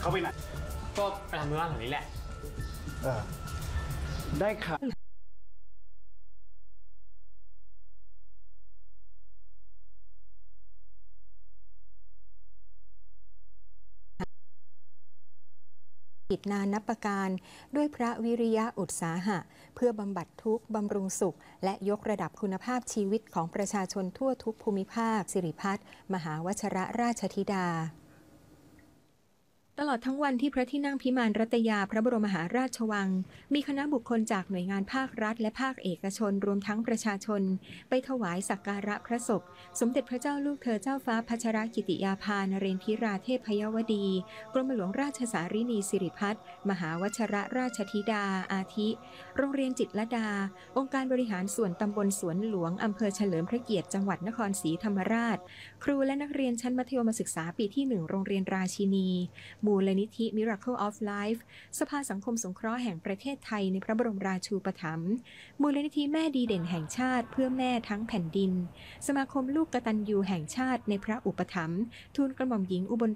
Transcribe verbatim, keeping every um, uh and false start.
เขาไปไหนก็ไปทำธุระแถวนี้แหละเออได้ค่ะกิจนานนับประการด้วยพระวิริยะอุตสาหะเพื่อบำบัดทุกข์บำรุงสุขและยกระดับคุณภาพชีวิตของประชาชนทั่วทุกภูมิภาคสิริพัฒน์มหาวชรราชธิดาตลอดทั้งวันที่พระที่นั่งพิมานรัตยาพระบรมมหาราชวังมีคณะบุคคลจากหน่วยงานภาครัฐและภาคเอกชนรวมทั้งประชาชนไปถวายสักการะพระศพสมเด็จพระเจ้าลูกเธอเจ้าฟ้าพัชรกิติยาภานเรนทิราเทพยวดีกรมหลวงราชสารินีสิริพัฒน์มหาวชรราชธิดาอาทิโรงเรียนจิตรลดาองค์การบริหารส่วนตำบลสวนหลวงอำเภอเฉลิมพระเกียรติจังหวัดนครศรีธรรมราชครูและนักเรียนชั้นมัธยมศึกษาปีที่หนึ่งโรงเรียนราชินีมูลนิธิ Miracle of Life สภาสังคมสงเคราะห์แห่งประเทศไทยในพระบรมราชูปถัมภ์มูลนิธิแม่ดีเด่นแห่งชาติเพื่อแม่ทั้งแผ่นดินสมาคมลูกกตัญญูแห่งชาติในพระอุปถัมภ์ทูลกระหม่อมหญิงอุบล